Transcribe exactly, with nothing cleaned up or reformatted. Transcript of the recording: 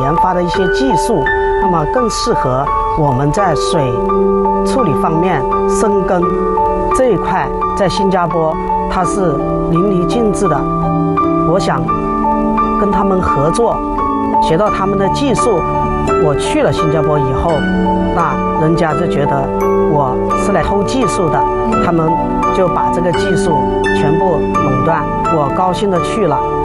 研发的一些技术，那么更适合我们在水处理方面深耕这一块，在新加坡它是淋漓尽致的。我想跟他们合作，学到他们的技术。我去了新加坡以后，那人家就觉得我是来偷技术的，他们就把这个技术全部垄断。我高兴的去了。